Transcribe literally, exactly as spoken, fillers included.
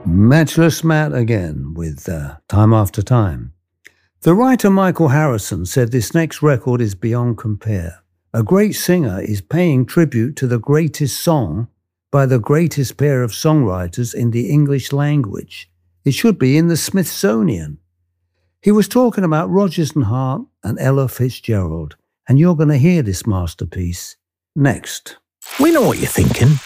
Matchless Matt again with uh, Time After Time. The writer Michael Harrison said this next record is beyond compare. A great singer is paying tribute to the greatest song by the greatest pair of songwriters in the English language. It should be in the Smithsonian. He was talking about Rodgers and Hart and Ella Fitzgerald, and you're going to hear this masterpiece next. We know what you're thinking.